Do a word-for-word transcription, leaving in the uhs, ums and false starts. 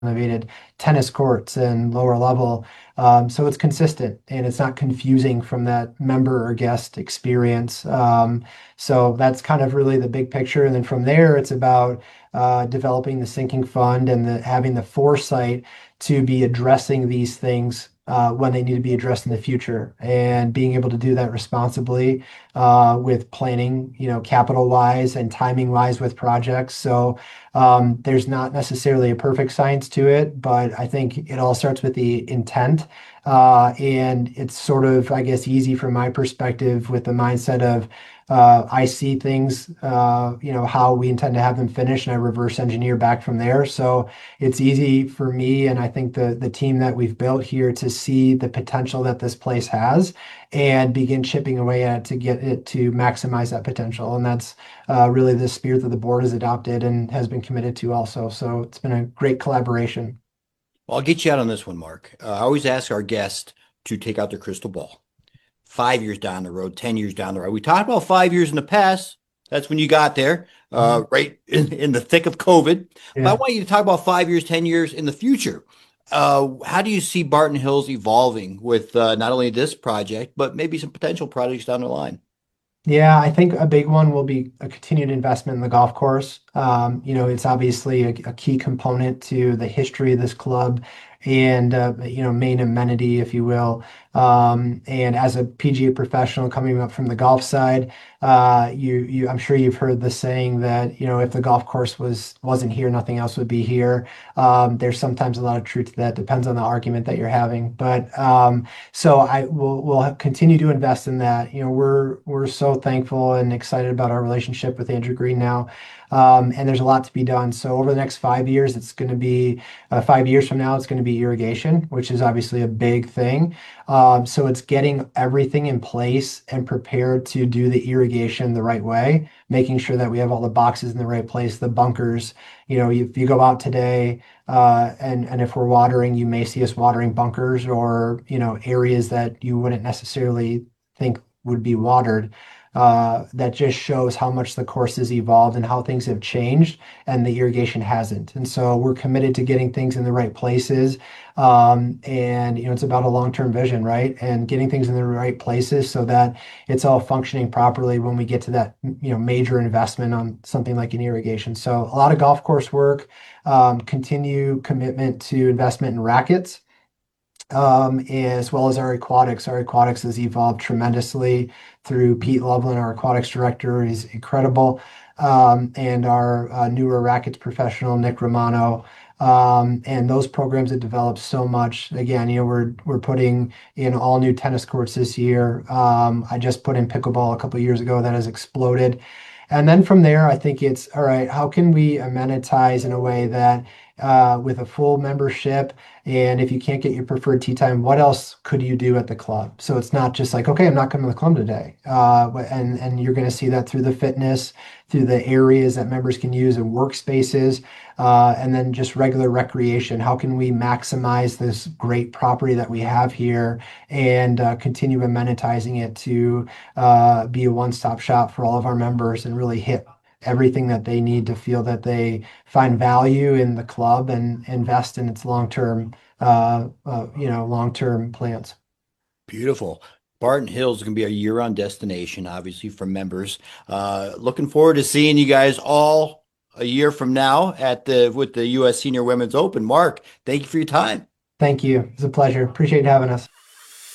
renovated tennis courts and lower level. Um, so it's consistent and it's not confusing from that member or guest experience. Um, so that's kind of really the big picture. And then from there, it's about uh, developing the sinking fund and the, having the foresight to be addressing these things uh, when they need to be addressed in the future, and being able to do that responsibly uh, with planning, you know, capital wise and timing wise with projects. So um, there's not necessarily a perfect science to it, but I think it all starts with the intent. Uh, and it's sort of, I guess, easy from my perspective with the mindset of uh, I see things, uh, you know, how we intend to have them finished, and I reverse engineer back from there. So it's easy for me, and I think the the team that we've built here, to see the potential that this place has and begin chipping away at it to get it to maximize that potential. And that's uh, really the spirit that the board has adopted and has been committed to also. So it's been a great collaboration. Well, I'll get you out on this one, Mark. Uh, I always ask our guests to take out their crystal ball. Five years down the road, ten years down the road. We talked about five years in the past. That's when you got there, uh, Mhm. right in, in the thick of COVID. But I Yeah. want you to talk about five years, ten years in the future. Uh, how do you see Barton Hills evolving with uh, not only this project, but maybe some potential projects down the line? Yeah, I think a big one will be a continued investment in the golf course. Um, you know, it's obviously a, a key component to the history of this club and, uh, you know, main amenity, if you will. Um, and as a P G A professional coming up from the golf side, uh, you, you, I'm sure you've heard the saying that, you know, if the golf course was wasn't here, nothing else would be here. Um, there's sometimes a lot of truth to that. Depends on the argument that you're having, but um, so I will will continue to invest in that. You know, we're we're so thankful and excited about our relationship with Andrew Green now. Um, and there's a lot to be done. So over the next five years, it's going to be uh, five years from now, it's going to be irrigation, which is obviously a big thing. Um, so it's getting everything in place and prepared to do the irrigation the right way, making sure that we have all the boxes in the right place, the bunkers. You know, if you go out today, uh, and and if we're watering, you may see us watering bunkers or, you know, areas that you wouldn't necessarily think would be watered. Uh, that just shows how much the course has evolved and how things have changed, and the irrigation hasn't. And so we're committed to getting things in the right places. Um, and you know, it's about a long-term vision, right? And getting things in the right places so that it's all functioning properly when we get to that, you know, major investment on something like an irrigation. So a lot of golf course work, um, continue commitment to investment in rackets, um, as well as our aquatics. Our aquatics has evolved tremendously through Pete Loveland, our aquatics director. He's incredible. Um, and our uh, newer rackets professional, Nick Romano. Um, and those programs have developed so much. Again, you know, we're we're putting in all new tennis courts this year. Um, I just put in pickleball a couple of years ago that has exploded. And then from there, I think it's all right, how can we amenitize in a way that uh, with a full membership, and if you can't get your preferred tea time, what else could you do at the club? So it's not just like, okay, I'm not coming to the club today. Uh, and and you're going to see that through the fitness, through the areas that members can use and workspaces, uh, and then just regular recreation. How can we maximize this great property that we have here and uh, continue amenitizing it to uh, be a one-stop shop for all of our members and really hit everything that they need to feel that they find value in the club and invest in its long-term, uh, uh, you know, long-term plans. Beautiful. Barton Hills is going to be a year-round destination, obviously, for members. Uh, looking forward to seeing you guys all a year from now at the with the U S Senior Women's Open. Mark, thank you for your time. Thank you. It's a pleasure. Appreciate having us.